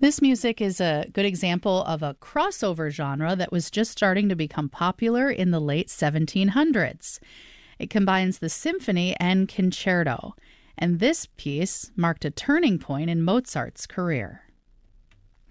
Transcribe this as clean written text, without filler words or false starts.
This music is a good example of a crossover genre that was just starting to become popular in the late 1700s. It combines the symphony and concerto, and this piece marked a turning point in Mozart's career.